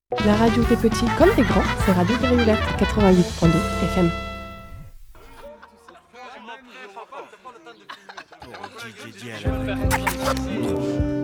La radio des petits comme des grands, c'est Radio Grenouillette 88.2 FM. Pour DJ à la